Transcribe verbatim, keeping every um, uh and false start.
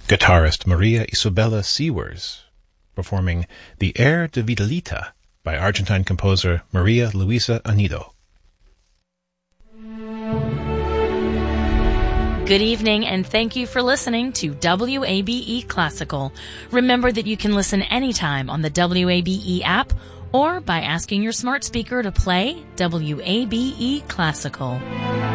guitarist Maria Isabella Sewers, performing the Air de Vidalita by Argentine composer Maria Luisa Anido. Good evening, and thank you for listening to W A B E Classical. Remember that you can listen anytime on the W A B E app or by asking your smart speaker to play W A B E Classical.